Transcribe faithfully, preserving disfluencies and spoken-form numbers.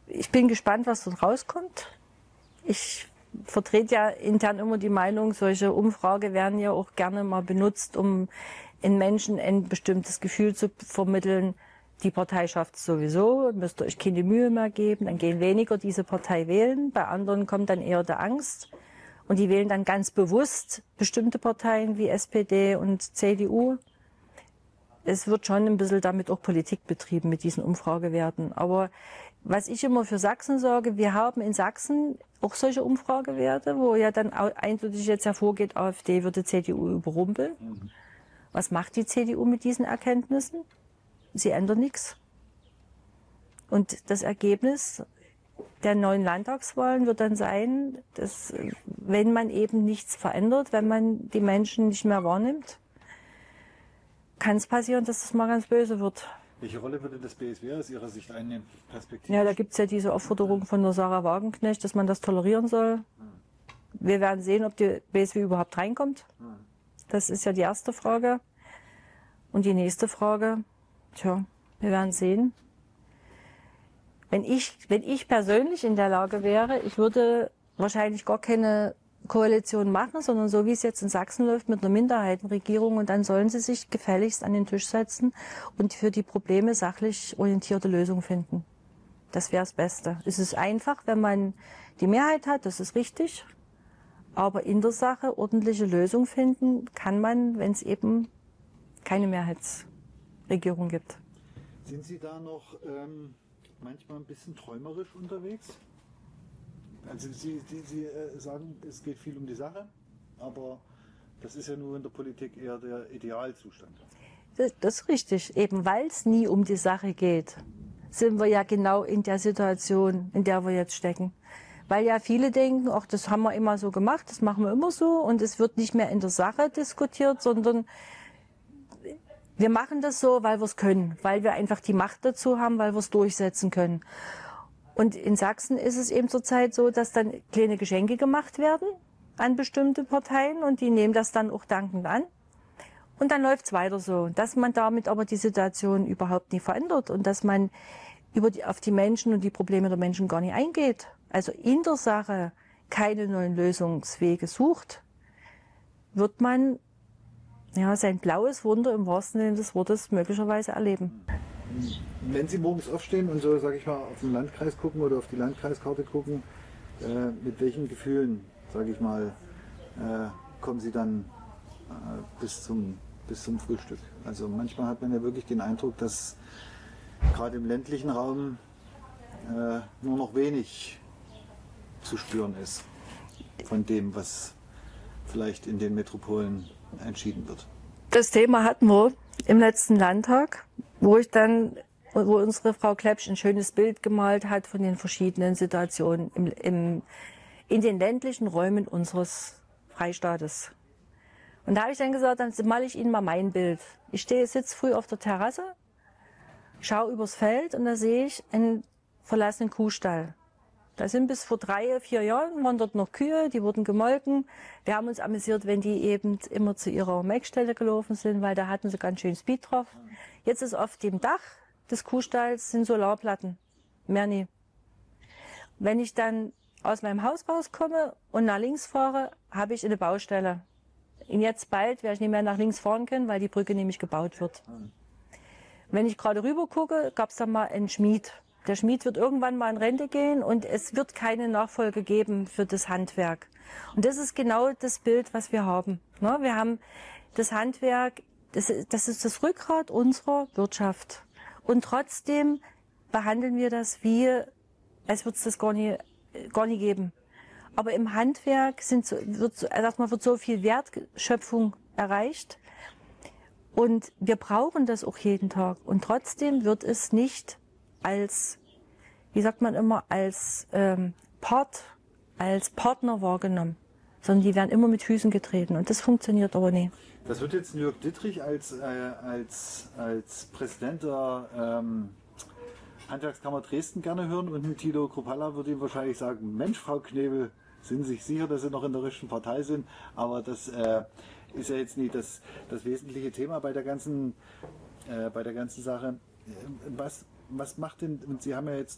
ich bin gespannt, was dort rauskommt. Ich vertrete ja intern immer die Meinung, solche Umfragen werden ja auch gerne mal benutzt, um in Menschen ein bestimmtes Gefühl zu vermitteln. Die Partei schafft es sowieso, müsst ihr euch keine Mühe mehr geben, dann gehen weniger diese Partei wählen. Bei anderen kommt dann eher der Angst. Und die wählen dann ganz bewusst bestimmte Parteien wie S P D und C D U. Es wird schon ein bisschen damit auch Politik betrieben mit diesen Umfragewerten. Aber was ich immer für Sachsen sage, wir haben in Sachsen auch solche Umfragewerte, wo ja dann eindeutig jetzt hervorgeht, AfD würde C D U überrumpeln. Mhm. Was macht die C D U mit diesen Erkenntnissen? Sie ändert nichts. Und das Ergebnis der neuen Landtagswahlen wird dann sein, dass, wenn man eben nichts verändert, wenn man die Menschen nicht mehr wahrnimmt, kann es passieren, dass das mal ganz böse wird. Welche Rolle würde das B S W aus Ihrer Sicht einnehmen, perspektivisch? Ja, da gibt es ja diese Aufforderung von der Sarah Wagenknecht, dass man das tolerieren soll. Wir werden sehen, ob die B S W überhaupt reinkommt. Das ist ja die erste Frage. Und die nächste Frage, tja, wir werden sehen. Wenn ich, wenn ich persönlich in der Lage wäre, ich würde wahrscheinlich gar keine Koalition machen, sondern so wie es jetzt in Sachsen läuft mit einer Minderheitenregierung, und dann sollen sie sich gefälligst an den Tisch setzen und für die Probleme sachlich orientierte Lösungen finden. Das wäre das Beste. Es ist einfach, wenn man die Mehrheit hat, das ist richtig, aber in der Sache ordentliche Lösungen finden kann man, wenn es eben keine Mehrheitsregierung gibt. Sind Sie da noch ähm, manchmal ein bisschen träumerisch unterwegs? Also Sie, Sie, Sie äh, sagen, es geht viel um die Sache, aber das ist ja nur in der Politik eher der Idealzustand. Das, das ist richtig. Eben weil es nie um die Sache geht, sind wir ja genau in der Situation, in der wir jetzt stecken. Weil ja viele denken, ach, das haben wir immer so gemacht, das machen wir immer so, und es wird nicht mehr in der Sache diskutiert, sondern wir machen das so, weil wir es können, weil wir einfach die Macht dazu haben, weil wir es durchsetzen können. Und in Sachsen ist es eben zurzeit so, dass dann kleine Geschenke gemacht werden an bestimmte Parteien, und die nehmen das dann auch dankend an. Und dann läuft es weiter so, dass man damit aber die Situation überhaupt nicht verändert und dass man über die, auf die Menschen und die Probleme der Menschen gar nicht eingeht. Also in der Sache keine neuen Lösungswege sucht, wird man ja, sein blaues Wunder im wahrsten Sinne des Wortes möglicherweise erleben. Wenn Sie morgens aufstehen und so, sage ich mal, auf den Landkreis gucken oder auf die Landkreiskarte gucken, äh, mit welchen Gefühlen, sage ich mal, äh, kommen Sie dann äh, bis zum, bis zum Frühstück? Also manchmal hat man ja wirklich den Eindruck, dass gerade im ländlichen Raum äh, nur noch wenig zu spüren ist von dem, was vielleicht in den Metropolen entschieden wird. Das Thema hatten wir im letzten Landtag, wo ich dann, wo unsere Frau Klepsch ein schönes Bild gemalt hat von den verschiedenen Situationen im, im, in den ländlichen Räumen unseres Freistaates. Und da habe ich dann gesagt, dann male ich Ihnen mal mein Bild. Ich stehe, sitze früh auf der Terrasse, schaue übers Feld und da sehe ich einen verlassenen Kuhstall. Da sind bis vor drei, vier Jahren waren dort noch Kühe, die wurden gemolken. Wir haben uns amüsiert, wenn die eben immer zu ihrer Melkstelle gelaufen sind, weil da hatten sie ganz schön Speed drauf. Jetzt ist auf dem Dach des Kuhstalls sind Solarplatten, mehr nie. Wenn ich dann aus meinem Haus rauskomme und nach links fahre, habe ich eine Baustelle. Und jetzt bald werde ich nicht mehr nach links fahren können, weil die Brücke nämlich gebaut wird. Wenn ich gerade rüber gucke, gab es da mal einen Schmied. Der Schmied wird irgendwann mal in Rente gehen und es wird keine Nachfolge geben für das Handwerk. Und das ist genau das Bild, was wir haben. Wir haben das Handwerk, das ist, das ist das Rückgrat unserer Wirtschaft. Und trotzdem behandeln wir das wie, als würde es das gar nicht, gar nicht geben. Aber im Handwerk sind so, wird, so, erstmal wird so viel Wertschöpfung erreicht. Und wir brauchen das auch jeden Tag. Und trotzdem wird es nicht als, wie sagt man immer, als ähm, Part, als Partner wahrgenommen, sondern die werden immer mit Füßen getreten und das funktioniert aber nie. Das wird jetzt Jörg Dittrich als, äh, als, als Präsident der ähm, Handwerkskammer Dresden gerne hören, und ein Thilo Kruppalla würde ihm wahrscheinlich sagen, Mensch, Frau Knebel, sind Sie sich sicher, dass Sie noch in der richtigen Partei sind? Aber das äh, ist ja jetzt nicht das, das wesentliche Thema bei der ganzen, äh, bei der ganzen Sache. Was Was macht denn, und Sie haben ja jetzt